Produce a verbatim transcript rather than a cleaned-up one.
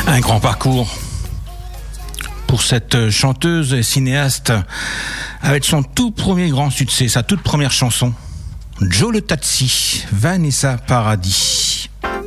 Un grand parcours pour cette chanteuse et cinéaste avec son tout premier grand succès, sa toute première chanson, Joe le Taxi, Vanessa Paradis.